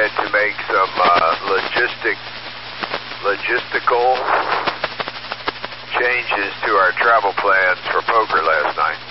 wanted to make some logistical changes to our travel plans for poker last night.